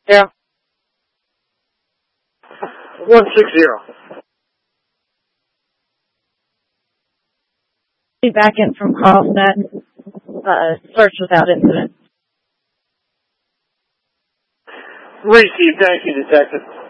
Yeah. 160. Be back in from Carlsbad. Search without incident. Received. Thank you, Detective.